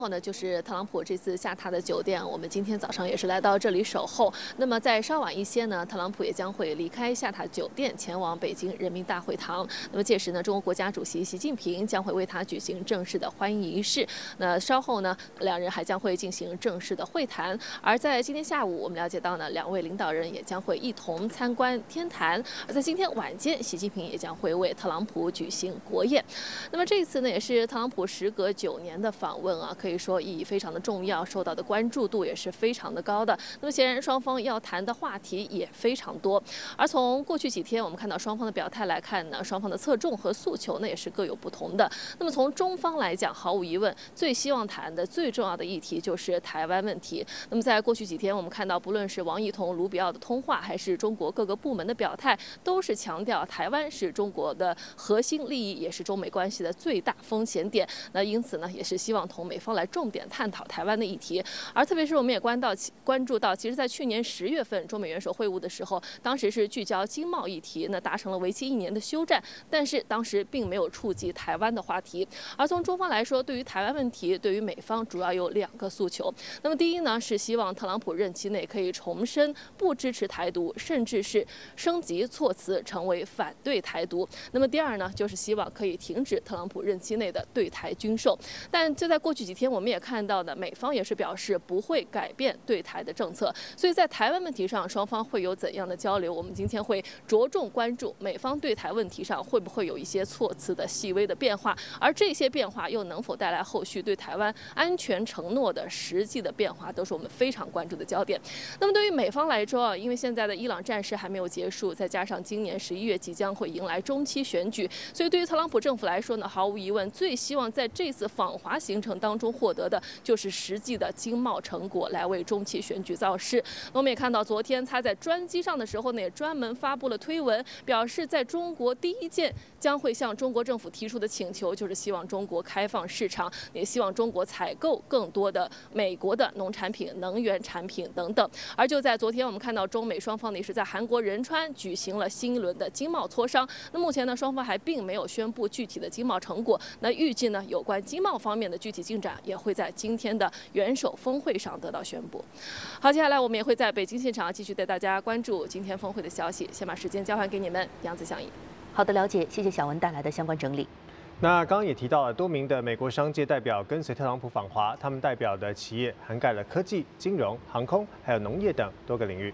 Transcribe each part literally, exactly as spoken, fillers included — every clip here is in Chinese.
后呢，就是特朗普这次下榻的酒店，我们今天早上也是来到这里守候。那么在稍晚一些呢，特朗普也将会离开下榻酒店，前往北京人民大会堂。那么届时呢，中国国家主席习近平将会为他举行正式的欢迎仪式。那稍后呢，两人还将会进行正式的会谈。而在今天下午，我们了解到呢，两位领导人也将会一同参观天坛。而在今天晚间，习近平也将会为特朗普举行国宴。那么这一次呢，也是特朗普时隔九年的访问啊，可以。可以说意义非常的重要，受到的关注度也是非常的高的。那么显然双方要谈的话题也非常多。而从过去几天我们看到双方的表态来看呢，双方的侧重和诉求呢也是各有不同的。那么从中方来讲，毫无疑问最希望谈的最重要的议题就是台湾问题。那么在过去几天我们看到，不论是王毅同卢比奥的通话，还是中国各个部门的表态，都是强调台湾是中国的核心利益，也是中美关系的最大风险点。那因此呢，也是希望同美方来重点探讨台湾的议题。而特别是我们也关到关注到，其实在去年十月份中美元首会晤的时候，当时是聚焦经贸议题，那达成了为期一年的休战，但是当时并没有触及台湾的话题。而从中方来说，对于台湾问题，对于美方主要有两个诉求。那么第一呢，是希望特朗普任期内可以重申不支持台独，甚至是升级措辞成为反对台独。那么第二呢，就是希望可以停止特朗普任期内的对台军售。但就在过去几天，我们也看到呢，美方也是表示不会改变对台的政策。所以在台湾问题上，双方会有怎样的交流？我们今天会着重关注美方对台问题上会不会有一些措辞的细微的变化，而这些变化又能否带来后续对台湾安全承诺的实际的变化，都是我们非常关注的焦点。那么对于美方来说啊，因为现在的伊朗战事还没有结束，再加上今年十一月即将会迎来中期选举，所以对于特朗普政府来说呢，毫无疑问最希望在这次访华行程当中获得的就是实际的经贸成果，来为中期选举造势。那我们也看到，昨天他在专机上的时候呢，也专门发布了推文，表示在中国第一件将会向中国政府提出的请求，就是希望中国开放市场，也希望中国采购更多的美国的农产品、能源产品等等。而就在昨天，我们看到中美双方呢也是在韩国仁川举行了新一轮的经贸磋商。那目前呢，双方还并没有宣布具体的经贸成果。那预计呢，有关经贸方面的具体进展也会在今天的元首峰会上得到宣布。好，接下来我们也会在北京现场继续带大家关注今天峰会的消息。先把时间交还给你们，杨子相宜。 好的，了解，谢谢小文带来的相关整理。 那刚刚也提到了，多名的美国商界代表跟随特朗普访华，他们代表的企业涵盖了科技、金融、航空，还有农业等多个领域。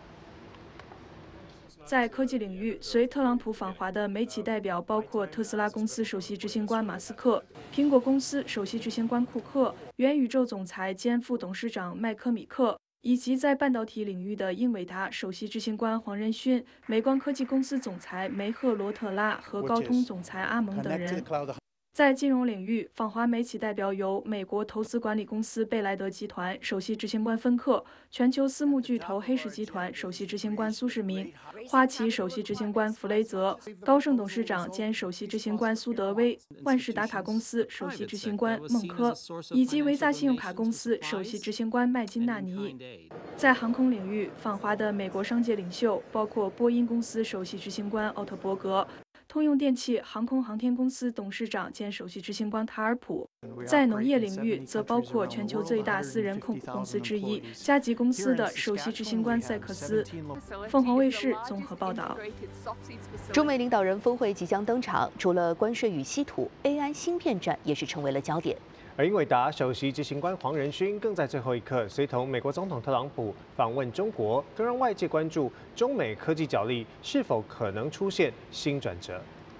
在科技领域，随特朗普访华的美企代表包括特斯拉公司首席执行官马斯克、苹果公司首席执行官库克、元宇宙总裁兼副董事长麦科米克，以及在半导体领域的英伟达首席执行官黄仁勋、美光科技公司总裁梅赫罗特拉和高通总裁阿蒙等人。在金融领域，访华美企代表有美国投资管理公司贝莱德集团首席执行官芬克、全球私募巨头黑石集团首席执行官苏世民、花旗首席执行官弗雷泽、高盛董事长兼首席执行官苏德威、万事达卡公司首席执行官孟科，以及维萨信用卡公司首席执行官麦金纳尼。在航空领域，访华的美国商界领袖包括波音公司首席执行官奥特伯格、通用电气航空航天公司董事长兼首席执行官塔尔普。在农业领域，则包括全球最大私人控股公司之一嘉吉公司的首席执行官塞克斯。凤凰卫视综合报道。 中美领导人峰会即将登场，除了关税与稀土 ，A I 芯片战也是成为了焦点。 而英伟达首席执行官黄仁勋更在最后一刻随同美国总统特朗普访问中国，更让外界关注中美科技角力是否可能出现新转折。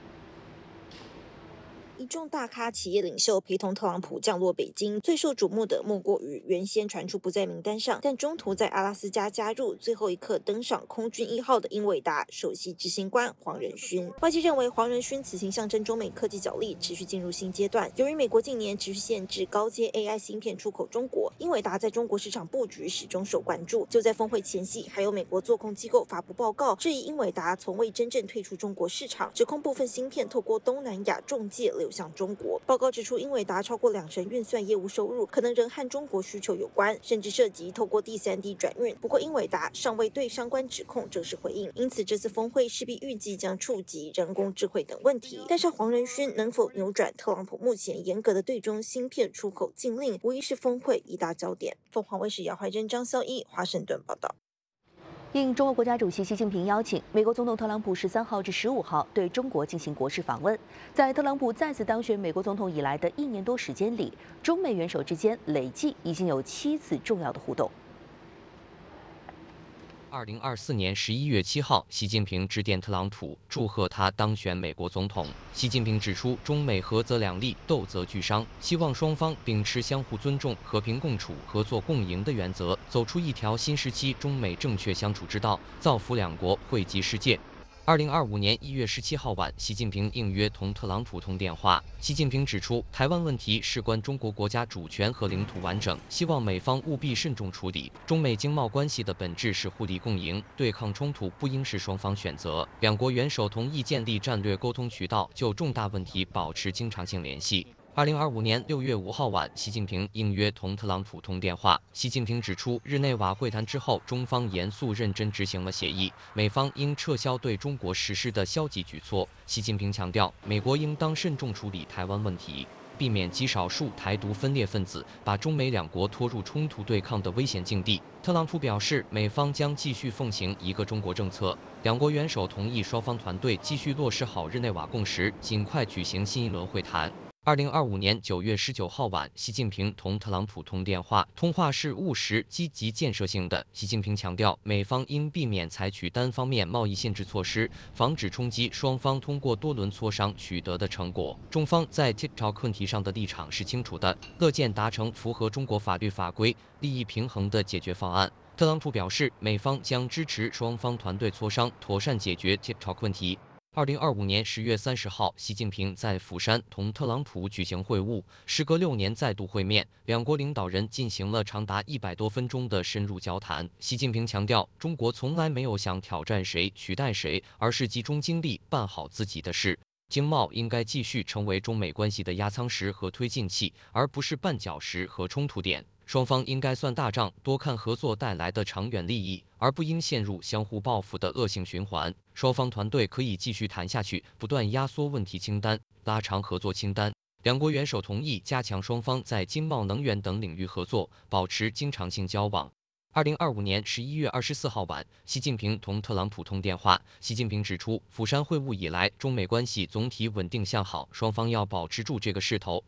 一众大咖企业领袖陪同特朗普降落北京，最受瞩目的莫过于原先传出不在名单上，但中途在阿拉斯加加入，最后一刻登上空军一号的英伟达首席执行官黄仁勋。外界认为黄仁勋此行象征中美科技角力持续进入新阶段。由于美国近年持续限制高阶 A I 芯片出口中国，英伟达在中国市场布局始终受关注。就在峰会前夕，还有美国做空机构发布报告，质疑英伟达从未真正退出中国市场，指控部分芯片透过东南亚中介流向中国。报告指出，英伟达超过两成运算业务收入可能仍和中国需求有关，甚至涉及透过第三地转运。不过，英伟达尚未对相关指控正式回应，因此这次峰会势必预计将触及人工智慧等问题。但是黄仁勋能否扭转特朗普目前严格的对中芯片出口禁令，无疑是峰会一大焦点。凤凰卫视姚怀珍、张孝义华盛顿报道。 应中国国家主席习近平邀请，美国总统特朗普十三号至十五号对中国进行国事访问。在特朗普再次当选美国总统以来的一年多时间里，中美元首之间累计已经有七次重要的互动。 二零二四年十一月七号，习近平致电特朗普，祝贺他当选美国总统。习近平指出，中美合则两利，斗则俱伤，希望双方秉持相互尊重、和平共处、合作共赢的原则，走出一条新时期中美正确相处之道，造福两国，惠及世界。二零二五年一月十七号晚，习近平应约同特朗普通电话。习近平指出，台湾问题事关中国国家主权和领土完整，希望美方务必慎重处理。中美经贸关系的本质是互利共赢，对抗冲突不应是双方选择。两国元首同意建立战略沟通渠道，就重大问题保持经常性联系。二零二五年六月五号晚，习近平应约同特朗普通电话。习近平指出，日内瓦会谈之后，中方严肃认真执行了协议，美方应撤销对中国实施的消极举措。习近平强调，美国应当慎重处理台湾问题，避免极少数台独分裂分子把中美两国拖入冲突对抗的危险境地。特朗普表示，美方将继续奉行一个中国政策。两国元首同意双方团队继续落实好日内瓦共识，尽快举行新一轮会谈。二零二五年九月十九号晚，习近平同特朗普通电话，通话是务实、积极、建设性的。习近平强调，美方应避免采取单方面贸易限制措施，防止冲击双方通过多轮磋商取得的成果。中方在 TikTok 问题上的立场是清楚的，乐见达成符合中国法律法规、利益平衡的解决方案。特朗普表示，美方将支持双方团队磋商，妥善解决 TikTok 问题。二零二五年十月三十号，习近平在釜山同特朗普举行会晤，时隔六年再度会面，两国领导人进行了长达一百多分钟的深入交谈。习近平强调，中国从来没有想挑战谁、取代谁，而是集中精力办好自己的事。经贸应该继续成为中美关系的压舱石和推进器，而不是绊脚石和冲突点。双方应该算大账，多看合作带来的长远利益，而不应陷入相互报复的恶性循环。双方团队可以继续谈下去，不断压缩问题清单，拉长合作清单。两国元首同意加强双方在经贸、能源等领域合作，保持经常性交往。二零二五年十一月二十四号晚，习近平同特朗普通电话。习近平指出，釜山会晤以来，中美关系总体稳定向好，双方要保持住这个势头，